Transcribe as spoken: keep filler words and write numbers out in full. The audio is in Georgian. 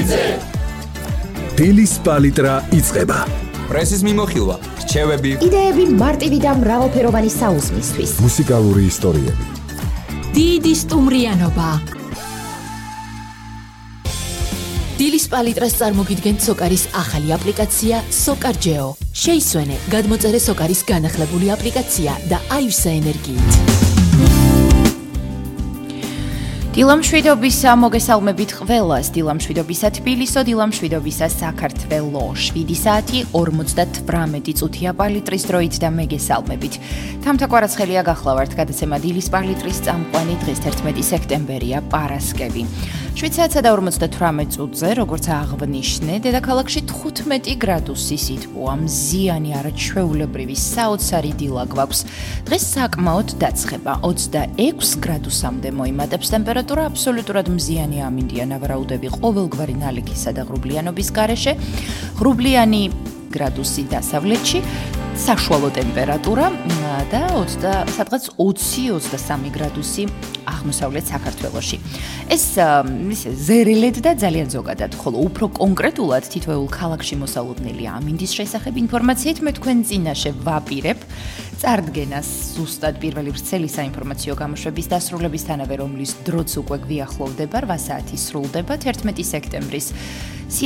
დილის პალიტრა იწყება. პრესის მიმოხილვა, რჩევები, იდეები მარტივი და მრავალფეროვანი საუზმისთვის. მუსიკალური ისტორიები. დიდი სტუმრიანობა. დილის პალიტრას წარმოგიდგენთ სოკარის ახალი აპლიკაცია SOCARGEO. შეისვენე, გადმოწერე სოკარის განახლებული აპლიკაცია და აივსე ენერგიით. დილამშვიდობისა მოგესალმებით ყველას, დილამშვიდობისა თბილისო, დილამშვიდობისა საქართველო. შვიდი საათი ორმოცდათვრამეტი წუთია პალიტრის დროით და მეგესალმებით. თამთა კვარაცხელია გახლავართ გადაცემა დილის პალიტრის წამყვანი დღეს თერთმეტი სექტემბერია პარასკევი. შვიდ საათსა და ორმოცდათვრამეტ წუთზე, როგორც აღნიშნე, დედაქალაქში თხუთმეტი გრადუსი სითბოა, მზიანი არაჩვეულებრივი საოცარი დილა გვაქვს. დღეს საკმაოდ დაცხება, ოცდაექვს გრადუსამდე მოიმატებს ტემპერატურა, აბსოლუტურად მზიანი ამინდია ნავარაუდები ყოველგვარი ნალექისა და ღრუბლიანობის გარეშე. ღრუბლიანი გრადუსი დასავლეთში, საშუალო ტემპერატურა და სადღაც ოცი ოცდასამი გრადუსი აღმოსავლეთ საქართველოში. ეს ისე ზერელედ და ძალიან ზოგადად, ხოლო უფრო კონკრეტულად თითოეულ ქალაქში მოსალოდნელი ამინდის შესახებ ინფორმაციით მე თქვენ წინაშე ვაპირებ წარდგენას ზუსტად პირველი ვრცელი საინფორმაციო გამოშვების დასრულებისთანავე, რომლის დროც უკვე გვიახლოვდება, რვა საათი სრულდება თერთმეტი სექტემბრის